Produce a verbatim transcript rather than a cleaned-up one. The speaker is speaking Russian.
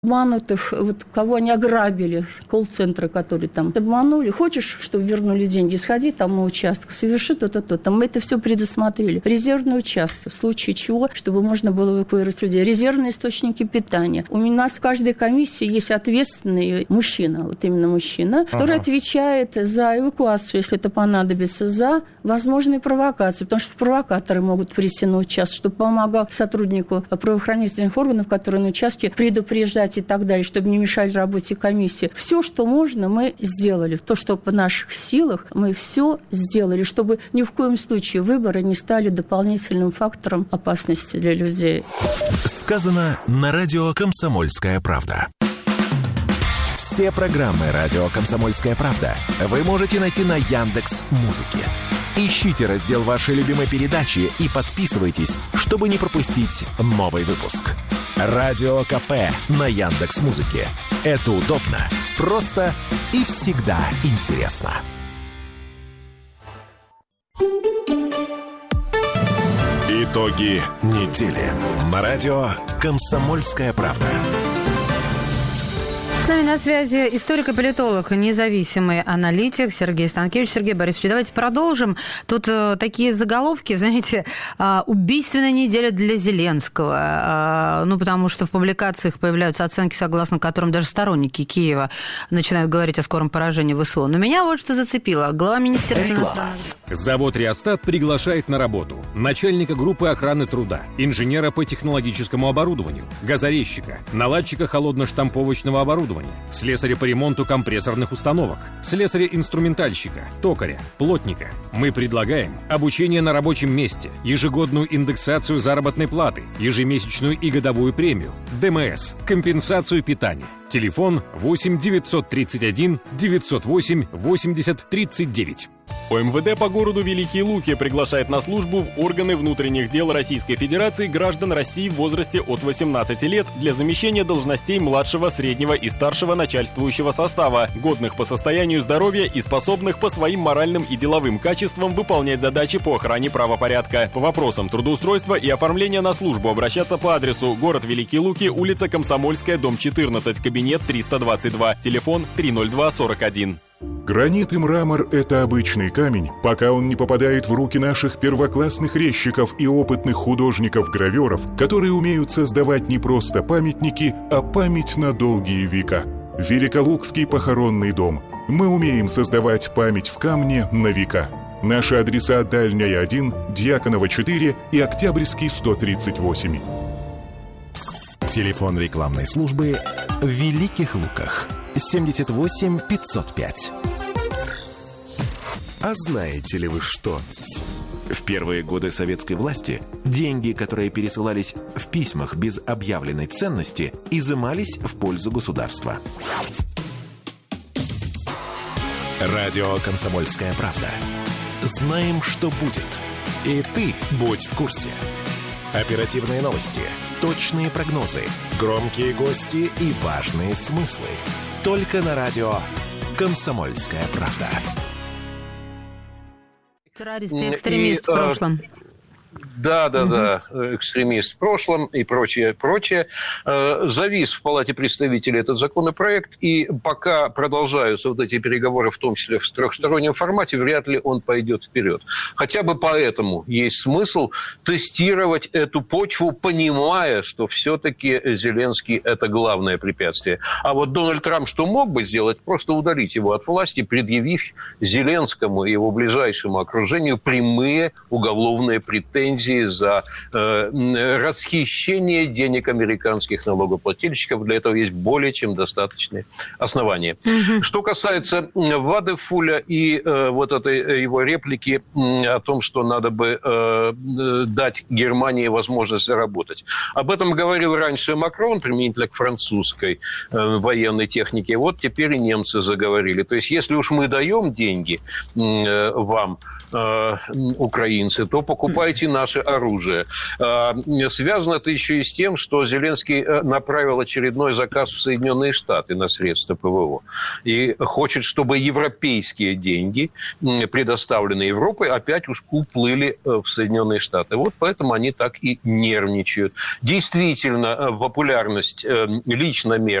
обманутых, вот кого они ограбили, колл-центры, которые там обманули. Хочешь, чтобы вернули деньги, сходи там на участок, соверши то-то, то-то. Мы это все предусмотрели. Резервные участки, в случае чего, чтобы можно было эвакуировать людей. Резервные источники питания. У нас в каждой комиссии есть ответственный мужчина, вот именно мужчина, ага. который отвечает за эвакуацию, если это понадобится, за возможные провокации, потому что провокаторы могут прийти на участок, чтобы помогал сотруднику правоохранительных органов, которые на участке, предупреждать и так далее, чтобы не мешали работе комиссии. Все, что можно, мы сделали. То, что в наших силах, мы все сделали, чтобы ни в коем случае выборы не стали дополнительным фактором опасности для людей. Сказано на радио «Комсомольская правда». Все программы радио «Комсомольская правда» вы можете найти на Яндекс.Музыке. Ищите раздел вашей любимой передачи и подписывайтесь, чтобы не пропустить новый выпуск. Радио КП на Яндекс.Музыке. Это удобно, просто и всегда интересно. Итоги недели на радио «Комсомольская правда». С нами на связи историк и политолог, независимый аналитик Сергей Станкевич. Сергей Борисович, давайте продолжим. Тут э, такие заголовки, знаете, э, убийственная неделя для Зеленского. Э, ну, потому что в публикациях появляются оценки, согласно которым даже сторонники Киева начинают говорить о скором поражении ВСУ. Но меня вот что зацепило. Глава Министерства иностранных дел. Завод «Реостат» приглашает на работу начальника группы охраны труда, инженера по технологическому оборудованию, газорезчика, наладчика холодно-штамповочного оборудования, слесаря по ремонту компрессорных установок, слесаря-инструментальщика, токаря, плотника. Мы предлагаем обучение на рабочем месте, ежегодную индексацию заработной платы, ежемесячную и годовую премию, ДМС, компенсацию питания. Телефон восемь девятьсот тридцать один девятьсот восемь восемьдесят тридцать девять. ОМВД по городу Великие Луки приглашает на службу в органы внутренних дел Российской Федерации граждан России в возрасте от восемнадцати лет для замещения должностей младшего, среднего и старшего начальствующего состава, годных по состоянию здоровья и способных по своим моральным и деловым качествам выполнять задачи по охране правопорядка. По вопросам трудоустройства и оформления на службу обращаться по адресу: город Великие Луки, улица Комсомольская, дом четырнадцать, кабинет триста двадцать два, телефон три ноль два сорок один. Гранит и мрамор – это обычный камень, пока он не попадает в руки наших первоклассных резчиков и опытных художников-гравёров, которые умеют создавать не просто памятники, а память на долгие века. Великолукский похоронный дом. Мы умеем создавать память в камне на века. Наши адреса: Дальняя один, Дьяконова четыре и Октябрьский сто тридцать восемь. Телефон рекламной службы в Великих Луках. семьдесят восемь пятьсот пять. А знаете ли вы что? В первые годы советской власти деньги, которые пересылались в письмах без объявленной ценности, изымались в пользу государства. Радио «Комсомольская правда». Знаем, что будет. И ты будь в курсе. Оперативные новости, точные прогнозы, громкие гости и важные смыслы. Только на радио «Комсомольская правда». Террорист и экстремист и, в прошлом. Да, да, угу. да, экстремист в прошлом и прочее, прочее. Завис в Палате представителей этот законопроект, и пока продолжаются вот эти переговоры, в том числе в трехстороннем формате, вряд ли он пойдет вперед. Хотя бы поэтому есть смысл тестировать эту почву, понимая, что все-таки Зеленский – это главное препятствие. А вот Дональд Трамп что мог бы сделать? Просто удалить его от власти, предъявив Зеленскому и его ближайшему окружению прямые уголовные претензии за э, расхищение денег американских налогоплательщиков. Для этого есть более чем достаточные основания. Mm-hmm. Что касается Вадефуля и э, вот этой его реплики э, о том, что надо бы э, дать Германии возможность заработать. Об этом говорил раньше Макрон, применительно к французской э, военной технике. Вот теперь и немцы заговорили. То есть, если уж мы даем деньги э, вам, э, украинцы, то покупайте наши наше оружие. Связано это еще и с тем, что Зеленский направил очередной заказ в Соединенные Штаты на средства ПВО. И хочет, чтобы европейские деньги, предоставленные Европой, опять уплыли в Соединенные Штаты. Вот поэтому они так и нервничают. Действительно, популярность лично